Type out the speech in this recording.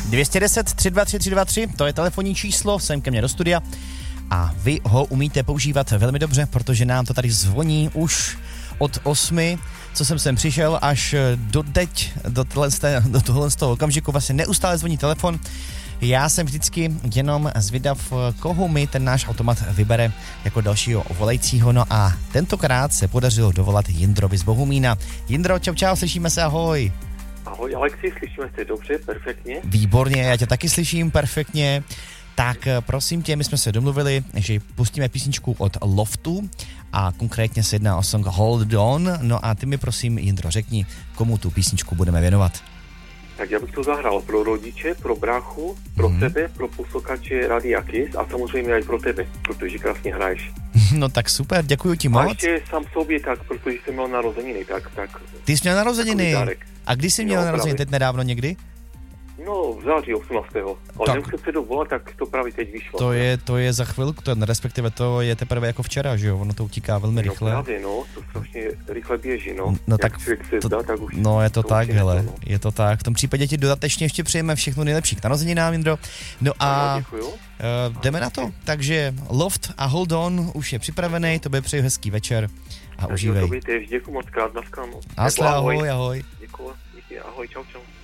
210 323 323, to je telefonní číslo, sem ke mně do studia. A vy ho umíte používat velmi dobře, protože nám to tady zvoní už od 8, co jsem sem přišel, až do teď, do tohle z toho okamžiku vlastně neustále zvoní telefon. Já jsem vždycky jenom zvědav, koho mi ten náš automat vybere jako dalšího volajícího. No a tentokrát se podařilo dovolat Jindrovi z Bohumína. Jindro, čau, slyšíme se, ahoj. Ahoj Alexi, slyšíme se dobře, perfektně. Výborně, já tě taky slyším perfektně. Tak prosím tě, my jsme se domluvili, že pustíme písničku od Loftu a konkrétně se jedná o song Hold On. No a ty mi prosím, Jindro, řekni, komu tu písničku budeme věnovat. Tak já bych to zahrál pro rodiče, pro bráchu, pro tebe, pro posluchače Radia Kiss a samozřejmě i pro tebe, protože krásně hraješ. No tak super, děkuji ti moc. A ještě sám sobě tak, protože jsem měl narozeniny, tak. Ty jsi měl narozeniny? A kdy jsi měl narozeniny, teď nedávno někdy? No, v září 18. Ale nemusím se dovolat, tak to právě teď vyšlo. To je za chvilku, respektive to je teprve jako včera, že jo? Ono to utíká velmi rychle. No právě, to strašně rychle běží, no. No tak už... No je to tak, hele, je to tak. V tom případě ti dodatečně ještě přejeme všechno nejlepší k narozeninám, Jindro. No a jdeme na to. Takže Loft a Hold On už je připravený, tobě přeju hezký večer a užívej. Děkuji moc krát, naschledanou. Ahoj. Děkuji, ahoj, čau.